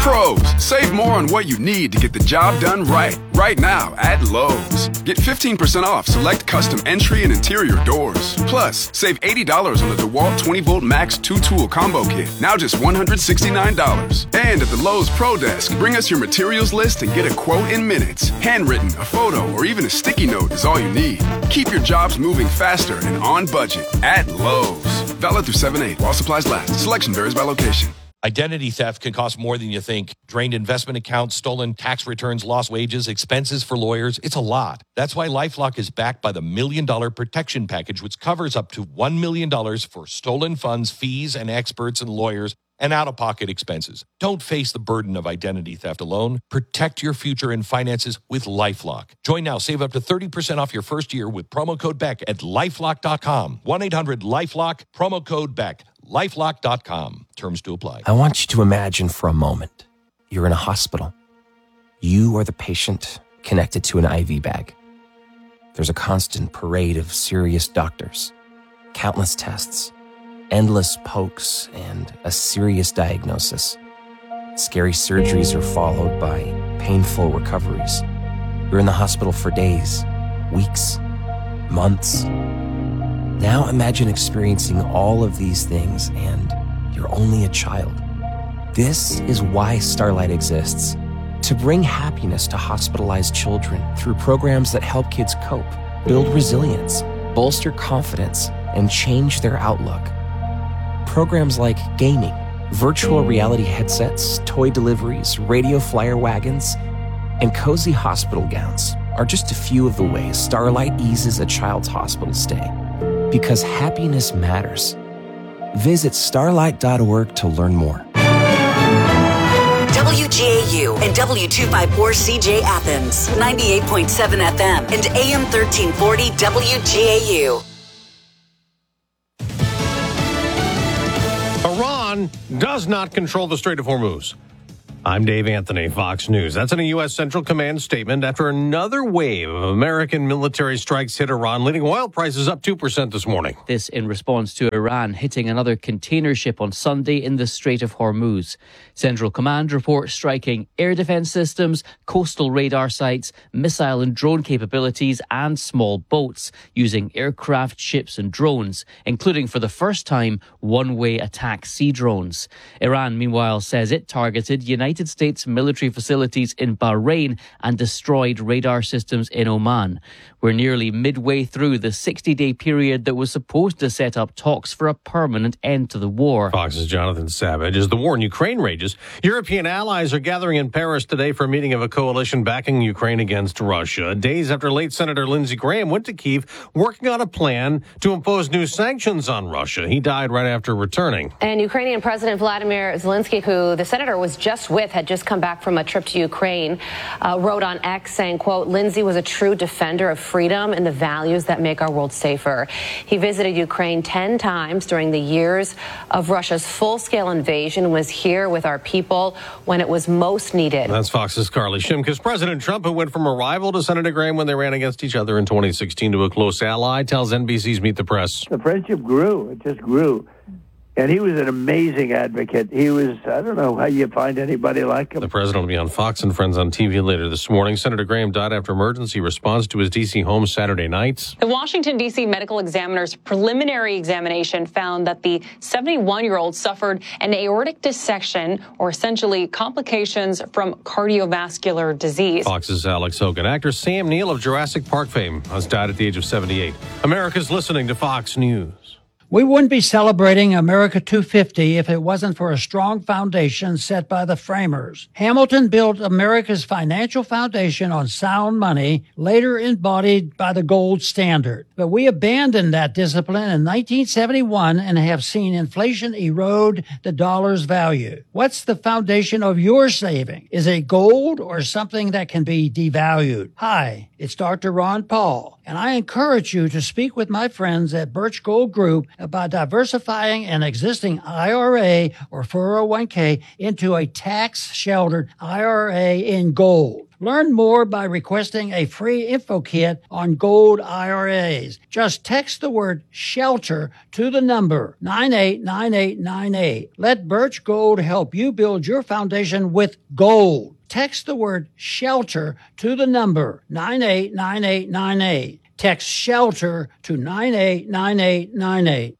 Pros, save more on what you need to get the job done right. Right now at Lowe's. Get 15% off select custom entry and interior doors. Plus, save $80 on the DeWalt 20-volt Max 2-tool combo kit. Now just $169. And at the Lowe's Pro Desk, bring us your materials list and get a quote in minutes. Handwritten, a photo, or even a sticky note is all you need. Keep your jobs moving faster and on budget at Lowe's. Valid through 7/8 while supplies last. Selection varies by location. Identity theft can cost more than you think. Drained investment accounts, stolen tax returns, lost wages, expenses for lawyers. It's a lot. That's why LifeLock is backed by the $1 Million Protection Package, which covers up to $1 million for stolen funds, fees, and experts and lawyers, and out-of-pocket expenses. Don't face the burden of identity theft alone. Protect your future and finances with LifeLock. Join now. Save up to 30% off your first year with promo code BECK at LifeLock.com. 1-800-LifeLock, promo code BECK. LifeLock.com. Terms to apply. I want you to imagine for a moment you're in a hospital. You are the patient connected to an IV bag. There's a constant parade of serious doctors, countless tests, endless pokes, and a serious diagnosis. Scary surgeries are followed by painful recoveries. You're in the hospital for days, weeks, months. Now imagine experiencing all of these things and you're only a child. This is why Starlight exists, to bring happiness to hospitalized children through programs that help kids cope, build resilience, bolster confidence, and change their outlook. Programs like gaming, virtual reality headsets, toy deliveries, radio flyer wagons, and cozy hospital gowns are just a few of the ways Starlight eases a child's hospital stay. Because happiness matters. Visit starlight.org to learn more. WGAU and W254CJ Athens, 98.7 FM and AM 1340 WGAU. Iran does not control the Strait of Hormuz. I'm Dave Anthony, Fox News. That's in a U.S. Central Command statement after another wave of American military strikes hit Iran, leading oil prices up 2% this morning. This in response to Iran hitting another container ship on Sunday in the Strait of Hormuz. Central Command reports striking air defense systems, coastal radar sites, missile and drone capabilities, and small boats using aircraft, ships and drones, including for the first time one-way attack sea drones. Iran, meanwhile, says it targeted United States military facilities in Bahrain and destroyed radar systems in Oman. We're nearly midway through the 60-day period that was supposed to set up talks for a permanent end to the war. Fox's Jonathan Savage. As the war in Ukraine rages, European allies are gathering in Paris today for a meeting of a coalition backing Ukraine against Russia. Days after late Senator Lindsey Graham went to Kyiv working on a plan to impose new sanctions on Russia. He died right after returning. And Ukrainian President Vladimir Zelensky, who the senator was just with, had just come back from a trip to Ukraine, wrote on X saying, quote, Lindsey was a true defender of freedom and the values that make our world safer. He visited Ukraine 10 times during the years of Russia's full-scale invasion, was here with our people when it was most needed. That's Fox's Carly Shimkus. President Trump, who went from a rival to Senator Graham when they ran against each other in 2016 to a close ally, tells NBC's Meet the Press. The friendship grew. It just grew. And he was an amazing advocate. He was, I don't know how you find anybody like him. The president will be on Fox and Friends on TV later this morning. Senator Graham died after emergency response to his D.C. home Saturday night. The Washington, D.C. medical examiner's preliminary examination found that the 71-year-old suffered an aortic dissection, or essentially complications from cardiovascular disease. Fox's Alex Hogan. Actor Sam Neill of Jurassic Park fame has died at the age of 78. America's listening to Fox News. We wouldn't be celebrating America 250 if it wasn't for a strong foundation set by the framers. Hamilton built America's financial foundation on sound money, later embodied by the gold standard. But we abandoned that discipline in 1971 and have seen inflation erode the dollar's value. What's the foundation of your saving? Is it gold or something that can be devalued? Hi, it's Dr. Ron Paul, and I encourage you to speak with my friends at Birch Gold Group about diversifying an existing IRA or 401k into a tax-sheltered IRA in gold. Learn more by requesting a free info kit on gold IRAs. Just text the word SHELTER to the number 989898. Let Birch Gold help you build your foundation with gold. Text the word SHELTER to the number 989898. Text SHELTER to 989898.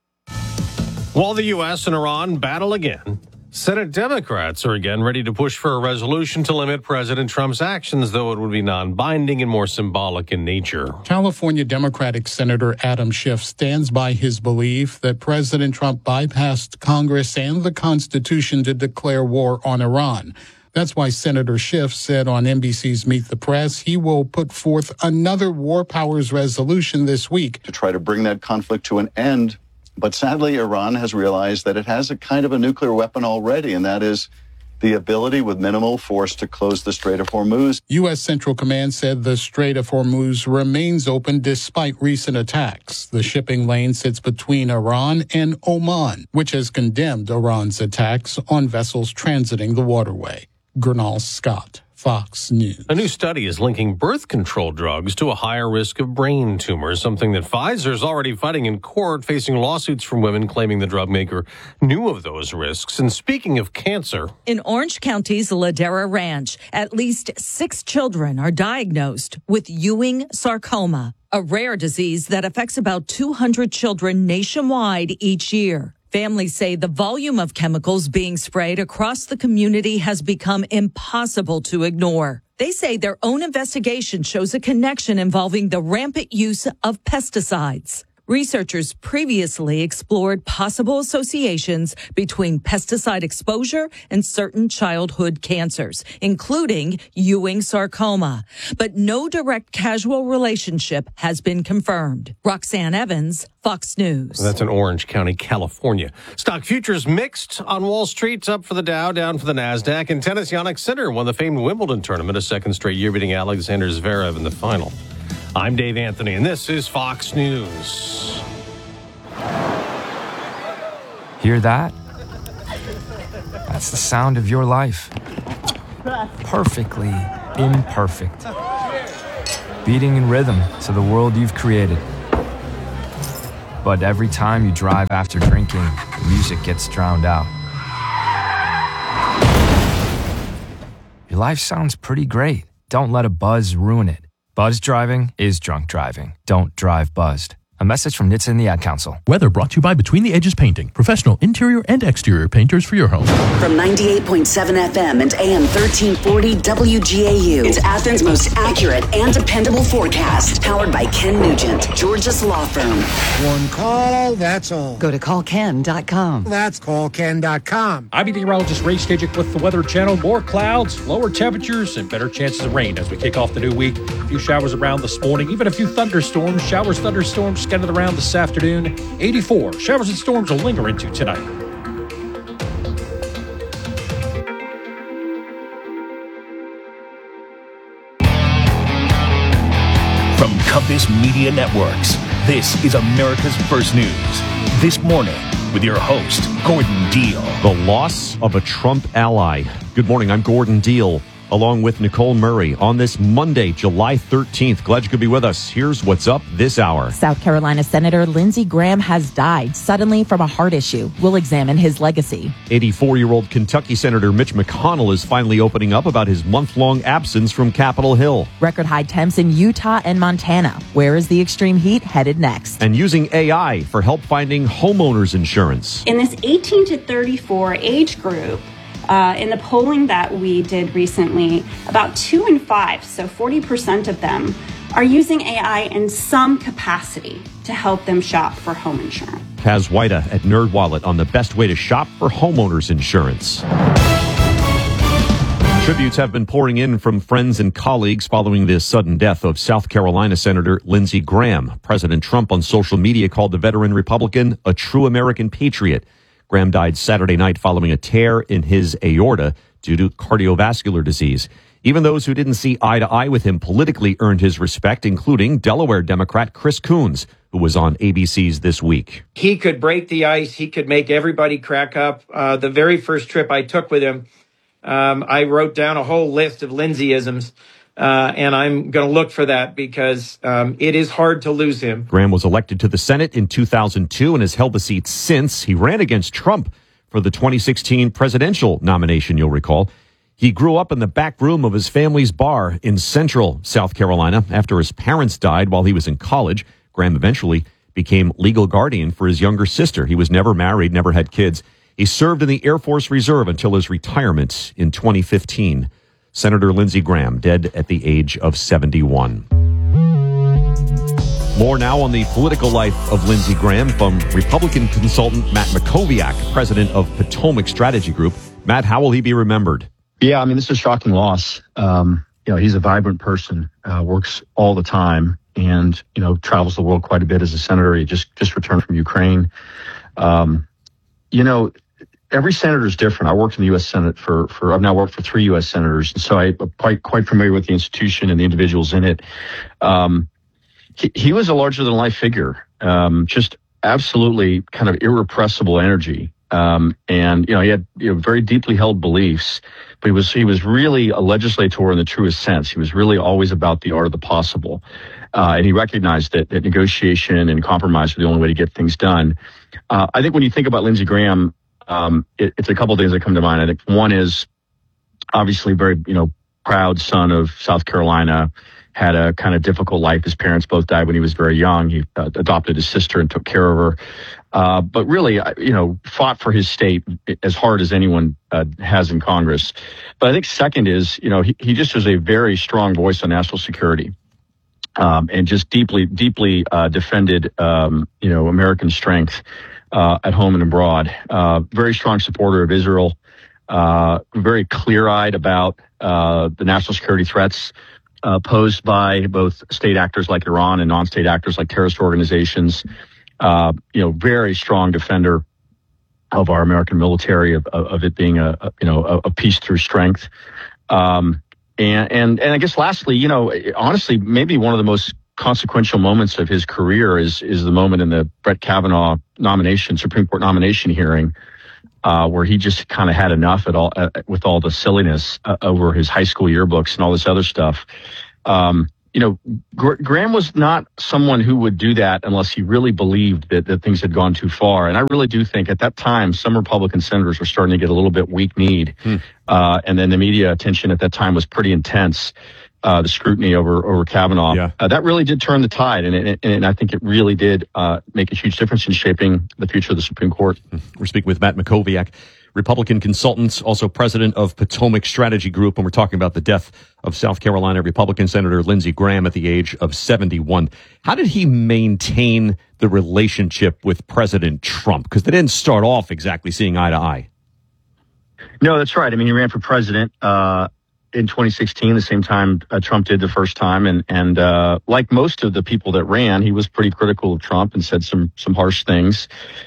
While the U.S. and Iran battle again, Senate Democrats are again ready to push for a resolution to limit President Trump's actions, though it would be non-binding and more symbolic in nature. California Democratic Senator Adam Schiff stands by his belief that President Trump bypassed Congress and the Constitution to declare war on Iran. That's why Senator Schiff said on NBC's Meet the Press he will put forth another war powers resolution this week to try to bring that conflict to an end. But sadly, Iran has realized that it has a kind of a nuclear weapon already, and that is the ability with minimal force to close the Strait of Hormuz. U.S. Central Command said the Strait of Hormuz remains open despite recent attacks. The shipping lane sits between Iran and Oman, which has condemned Iran's attacks on vessels transiting the waterway. Gernal Scott, Fox News. A new study is linking birth control drugs to a higher risk of brain tumors, something that Pfizer is already fighting in court, facing lawsuits from women claiming the drug maker knew of those risks. And speaking of cancer, in Orange County's Ladera Ranch, at least 6 children are diagnosed with Ewing sarcoma, a rare disease that affects about 200 children nationwide each year. Families say the volume of chemicals being sprayed across the community has become impossible to ignore. They say their own investigation shows a connection involving the rampant use of pesticides. Researchers previously explored possible associations between pesticide exposure and certain childhood cancers, including Ewing sarcoma. But no direct causal relationship has been confirmed. Roxanne Evans, Fox News. That's in Orange County, California. Stock futures mixed on Wall Street, up for the Dow, down for the NASDAQ. And tennis, Jannik Sinner won the famed Wimbledon tournament a second straight year, beating Alexander Zverev in the final. I'm Dave Anthony, and this is Fox News. Hear that? That's the sound of your life. Perfectly imperfect. Beating in rhythm to the world you've created. But every time you drive after drinking, the music gets drowned out. Your life sounds pretty great. Don't let a buzz ruin it. Buzz driving is drunk driving. Don't drive buzzed. A message from NHTSA and the Ad Council. Weather brought to you by Between the Edges Painting, professional interior and exterior painters for your home. From 98.7 FM and AM 1340 WGAU, it's Athens' most accurate and dependable forecast. Powered by Ken Nugent, Georgia's law firm. One call, that's all. Go to callken.com. That's callken.com. I'm meteorologist Ray Stajic with the Weather Channel. More clouds, lower temperatures, and better chances of rain as we kick off the new week. A few showers around this morning, even a few thunderstorms. Thunderstorms scattered around this afternoon. 84. Showers and storms will linger into tonight. From Compass Media Networks, this is America's First News. This morning, with your host, Gordon Deal. The loss of a Trump ally. Good morning, I'm Gordon Deal, along with Nicole Murray on this Monday, July 13th. Glad you could be with us. Here's what's up this hour. South Carolina Senator Lindsey Graham has died suddenly from a heart issue. We'll examine his legacy. 84-year-old Kentucky Senator Mitch McConnell is finally opening up about his month-long absence from Capitol Hill. Record high temps in Utah and Montana. Where is the extreme heat headed next? And using AI for help finding homeowners insurance. In this 18 to 34 age group, in the polling that we did recently, about 2 in 5, so 40% of them, are using AI in some capacity to help them shop for home insurance. Kaz Whita at NerdWallet on the best way to shop for homeowners insurance. Tributes have been pouring in from friends and colleagues following the sudden death of South Carolina Senator Lindsey Graham. President Trump on social media called the veteran Republican a true American patriot. Graham died Saturday night following a tear in his aorta due to cardiovascular disease. Even those who didn't see eye to eye with him politically earned his respect, including Delaware Democrat Chris Coons, who was on ABC's This Week. He could break the ice. He could make everybody crack up. The very first trip I took with him I wrote down a whole list of Lindsayisms, and I'm going to look for that because it is hard to lose him. Graham was elected to the Senate in 2002 and has held the seat since. He ran against Trump for the 2016 presidential nomination, you'll recall. He grew up in the back room of his family's bar in central South Carolina. After his parents died while he was in college, Graham eventually became legal guardian for his younger sister. He was never married, never had kids. He served in the Air Force Reserve until his retirement in 2015. Senator Lindsey Graham, dead at the age of 71. More now on the political life of Lindsey Graham from Republican consultant Matt Mackowiak, president of Potomac Strategy Group. Matt, how will he be remembered? Yeah, I mean, this is a shocking loss. He's a vibrant person, works all the time, and, travels the world quite a bit as a senator. He just returned from Ukraine. Every senator is different. I worked in the U.S. Senate I've now worked for 3 U.S. senators, and so I'm quite familiar with the institution and the individuals in it. He was a larger-than-life figure, just absolutely kind of irrepressible energy. He had very deeply held beliefs, but he was really a legislator in the truest sense. He was really always about the art of the possible. And he recognized that negotiation and compromise were the only way to get things done. I think when you think about Lindsey Graham, it's a couple of things that come to mind. I think one is obviously very, proud son of South Carolina, had a kind of difficult life. His parents both died when he was very young. He adopted his sister and took care of her. But really, fought for his state as hard as anyone has in Congress. But I think second is, he just was a very strong voice on national security. And just deeply defended, American strength at home and abroad. Very strong supporter of Israel. Very clear-eyed about the national security threats posed by both state actors like Iran and non-state actors like terrorist organizations. Very strong defender of our American military, of it being a peace through strength. And I guess lastly, honestly, maybe one of the most consequential moments of his career is the moment in the Brett Kavanaugh Supreme Court nomination hearing, where he just kind of had enough with all the silliness over his high school yearbooks and all this other stuff. Graham was not someone who would do that unless he really believed that things had gone too far. And I really do think at that time, some Republican senators were starting to get a little bit weak-kneed. And then the media attention at that time was pretty intense. The scrutiny over Kavanaugh. Yeah. That really did turn the tide. And I think it really did make a huge difference in shaping the future of the Supreme Court. We're speaking with Matt Mackowiak, Republican consultant, also president of Potomac Strategy Group, and we're talking about the death of South Carolina Republican Senator Lindsey Graham at the age of 71. How did he maintain the relationship with President Trump? Because they didn't start off exactly seeing eye to eye. No, that's right. I mean, he ran for president in 2016, the same time Trump did the first time. And like most of the people that ran, he was pretty critical of Trump and said some harsh things.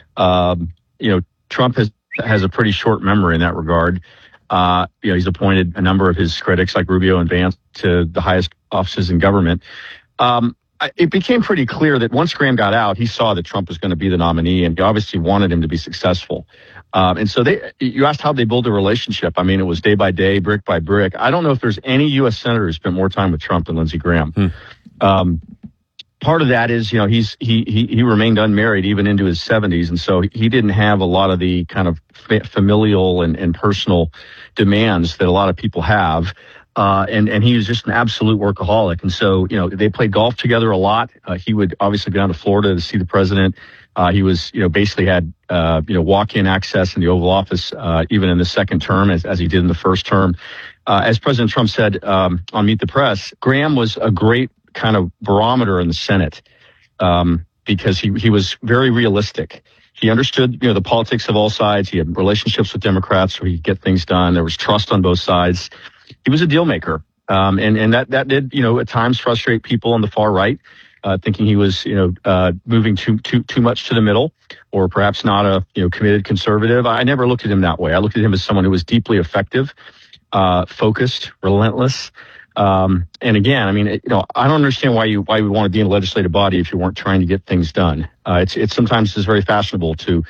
Trump has a pretty short memory in that regard. He's appointed a number of his critics like Rubio and Vance to the highest offices in government. It became pretty clear that once Graham got out, he saw that Trump was going to be the nominee, and he obviously wanted him to be successful. And so you asked how they build a relationship. I mean, it was day by day, brick by brick. I don't know if there's any U.S. senator who spent more time with Trump than Lindsey Graham. Part of that is, he remained unmarried even into his 70s. And so he didn't have a lot of the kind of familial and personal demands that a lot of people have. And he was just an absolute workaholic. And so, they played golf together a lot. He would obviously go down to Florida to see the president. He was, basically had, walk-in access in the Oval Office, even in the second term as he did in the first term. As President Trump said, on Meet the Press, Graham was a great kind of barometer in the Senate, because he was very realistic. He understood, the politics of all sides. He had relationships with Democrats so he could get things done. There was trust on both sides. He was a deal maker. And that did, at times frustrate people on the far right, thinking he was, moving too much to the middle, or perhaps not a, committed conservative. I never looked at him that way. I looked at him as someone who was deeply effective, focused, relentless. And again, I mean, I don't understand why you would want to be in a legislative body if you weren't trying to get things done. It's sometimes very fashionable to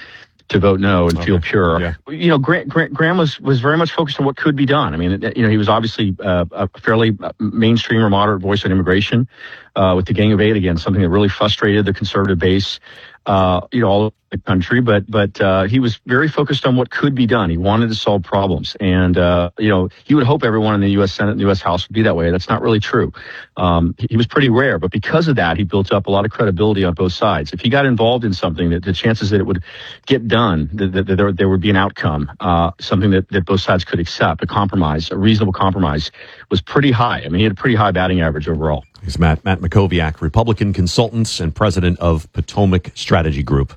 to vote no and feel pure. Yeah. You know, Graham was very much focused on what could be done. I mean, you know, he was obviously a fairly mainstream or moderate voice on immigration with the Gang of Eight, again, something that really frustrated the conservative base, you know, all over the country. But he was very focused on what could be done. He wanted to solve problems. And, you know, you would hope everyone in the U.S. Senate and the U.S. House would be that way. That's not really true. He was pretty rare, but because of that, he built up a lot of credibility on both sides. If he got involved in something, that the chances that it would get done, that there would be an outcome, something that both sides could accept, a compromise, a reasonable compromise, was pretty high. I mean, he had a pretty high batting average overall. He's Matt Mackowiak, Republican consultant and president of Potomac Strategy Group.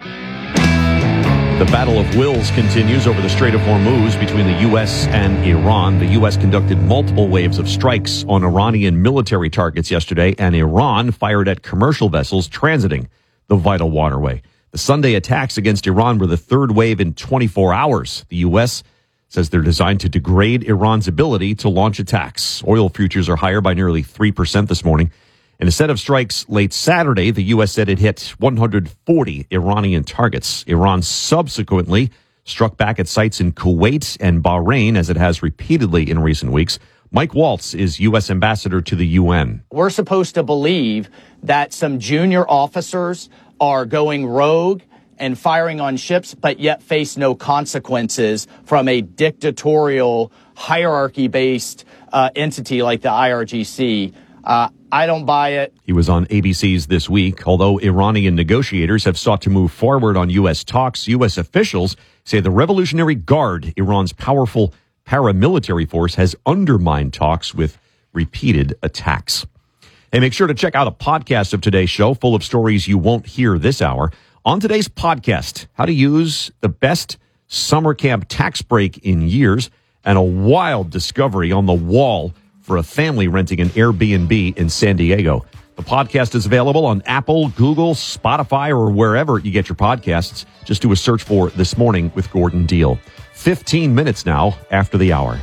The battle of wills continues over the Strait of Hormuz between the U.S. and Iran. The U.S. conducted multiple waves of strikes on Iranian military targets yesterday, and Iran fired at commercial vessels transiting the vital waterway. The Sunday attacks against Iran were the third wave in 24 hours. The U.S. says they're designed to degrade Iran's ability to launch attacks. Oil futures are higher by nearly 3% this morning. In a set of strikes late Saturday, the U.S. said it hit 140 Iranian targets. Iran subsequently struck back at sites in Kuwait and Bahrain, as it has repeatedly in recent weeks. Mike Waltz is U.S. ambassador to the UN. We're supposed to believe that some junior officers are going rogue and firing on ships, but yet face no consequences from a dictatorial, hierarchy-based entity like the IRGC. I don't buy it. He was on ABC's This Week. Although Iranian negotiators have sought to move forward on U.S. talks, U.S. officials say the Revolutionary Guard, Iran's powerful paramilitary force, has undermined talks with repeated attacks. Hey, make sure to check out a podcast of today's show full of stories you won't hear this hour. On today's podcast, how to use the best summer camp tax break in years, and a wild discovery on the wall for a family renting an Airbnb in San Diego. The podcast is available on Apple, Google, Spotify, or wherever you get your podcasts. Just do a search for This Morning with Gordon Deal. 15 minutes now after the hour.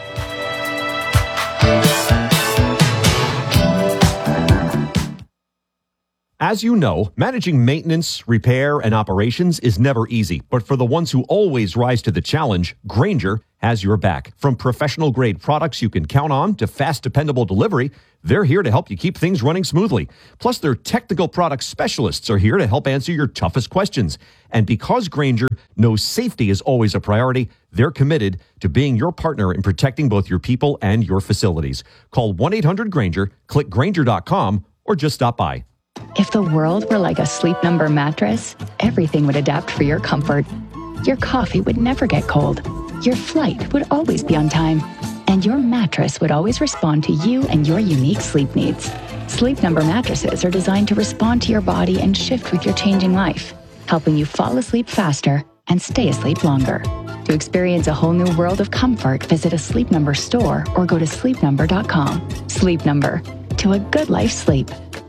As you know, managing maintenance, repair, and operations is never easy. But for the ones who always rise to the challenge, Grainger has your back. From professional-grade products you can count on to fast, dependable delivery, they're here to help you keep things running smoothly. Plus, their technical product specialists are here to help answer your toughest questions. And because Grainger knows safety is always a priority, they're committed to being your partner in protecting both your people and your facilities. Call 1-800-GRAINGER, click Grainger.com, or just stop by. If the world were like a Sleep Number mattress, everything would adapt for your comfort. Your coffee would never get cold. Your flight would always be on time. And your mattress would always respond to you and your unique sleep needs. Sleep Number mattresses are designed to respond to your body and shift with your changing life, helping you fall asleep faster and stay asleep longer. To experience a whole new world of comfort, visit a Sleep Number store or go to sleepnumber.com. Sleep Number. To a good life sleep.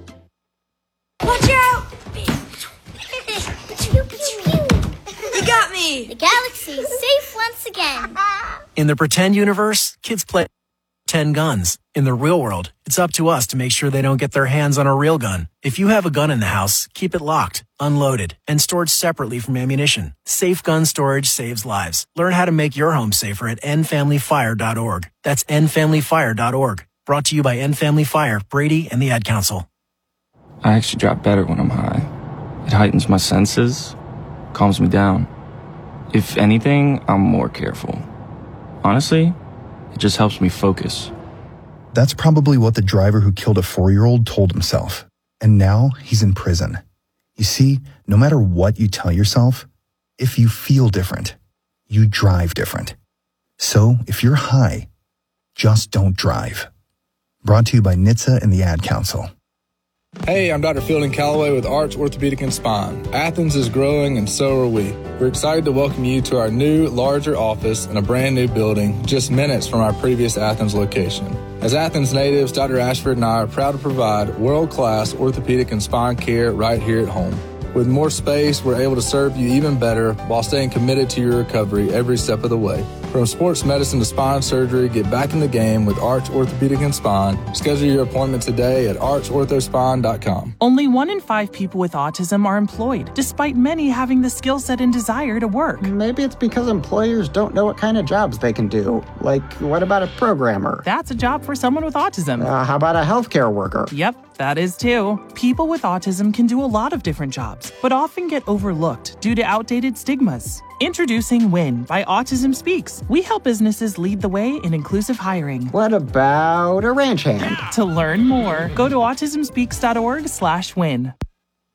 Watch out! Pew, pew, pew. You got me! The galaxy is safe once again. In the pretend universe, kids play pretend guns. In the real world, it's up to us to make sure they don't get their hands on a real gun. If you have a gun in the house, keep it locked, unloaded, and stored separately from ammunition. Safe gun storage saves lives. Learn how to make your home safer at endfamilyfire.org. That's endfamilyfire.org. Brought to you by End Family Fire, Brady, and the Ad Council. I actually drop better when I'm high. It heightens my senses, calms me down. If anything, I'm more careful. Honestly, it just helps me focus. That's probably what the driver who killed a 4-year-old told himself. And now he's in prison. You see, no matter what you tell yourself, if you feel different, you drive different. So if you're high, just don't drive. Brought to you by NHTSA and the Ad Council. Hey, I'm Dr. Fielding Calloway with Arch Orthopedic and Spine. Athens is growing and so are we. We're excited to welcome you to our new, larger office in a brand new building just minutes from our previous Athens location. As Athens natives, Dr. Ashford and I are proud to provide world-class orthopedic and spine care right here at home. With more space, we're able to serve you even better while staying committed to your recovery every step of the way. From sports medicine to spine surgery, get back in the game with Arch Orthopedic and Spine. Schedule your appointment today at archorthospine.com. Only 1 in 5 people with autism are employed, despite many having the skill set and desire to work. Maybe it's because employers don't know what kind of jobs they can do. Like, what about a programmer? That's a job for someone with autism. How about a healthcare worker? Yep, that is too. People with autism can do a lot of different jobs, but often get overlooked due to outdated stigmas. Introducing WIN by Autism Speaks. We help businesses lead the way in inclusive hiring. What about a ranch hand? To learn more, go to autismspeaks.org/win.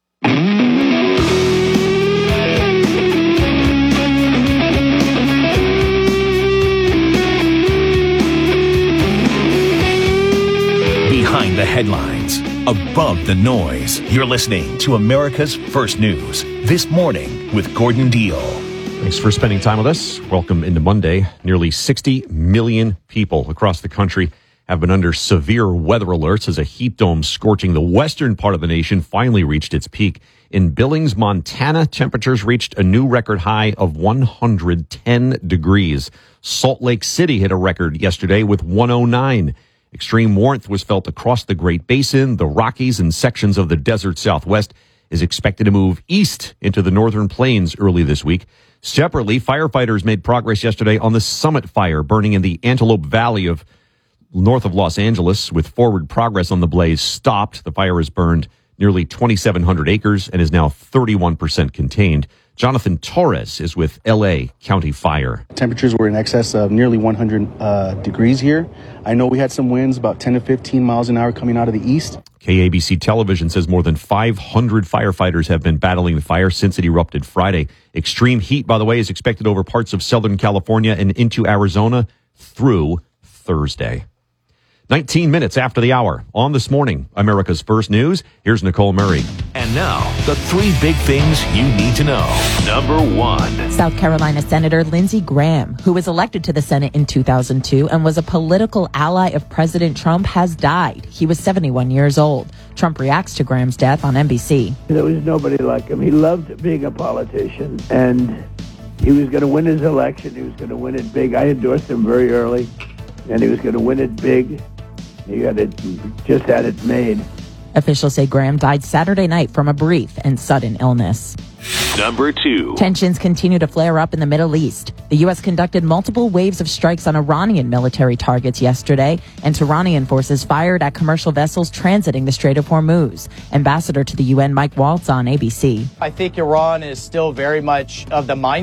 Behind the headlines, above the noise, you're listening to America's First News. This Morning with Gordon Deal. Thanks for spending time with us. Welcome into Monday. Nearly 60 million people across the country have been under severe weather alerts as a heat dome scorching the western part of the nation finally reached its peak. In Billings, Montana, temperatures reached a new record high of 110 degrees. Salt Lake City hit a record yesterday with 109. Extreme warmth was felt across the Great Basin, the Rockies, and sections of the desert Southwest. Is expected to move east into the northern plains early this week. Separately, firefighters made progress yesterday on the Summit Fire burning in the Antelope Valley of north of Los Angeles. With forward progress on the blaze stopped, the fire has burned nearly 2,700 acres and is now 31% contained. Jonathan Torres is with L.A. County Fire. Temperatures were in excess of nearly 100 degrees here. I know we had some winds about 10 to 15 miles an hour coming out of the east. KABC Television says more than 500 firefighters have been battling the fire since it erupted Friday. Extreme heat, by the way, is expected over parts of Southern California and into Arizona through Thursday. 19 minutes after the hour on This Morning, America's First News. Here's Nicole Murray. And now, the 3 big things you need to know. Number 1. South Carolina Senator Lindsey Graham, who was elected to the Senate in 2002 and was a political ally of President Trump, has died. He was 71 years old. Trump reacts to Graham's death on NBC. There was nobody like him. He loved being a politician, and he was going to win his election. He was going to win it big. I endorsed him very early, and he was going to win it big. He just had it made. Officials say Graham died Saturday night from a brief and sudden illness. Number 2. Tensions continue to flare up in the Middle East. The U.S. conducted multiple waves of strikes on Iranian military targets yesterday, and Iranian forces fired at commercial vessels transiting the Strait of Hormuz. Ambassador to the UN Mike Waltz on ABC. I think Iran is still very much of the mindset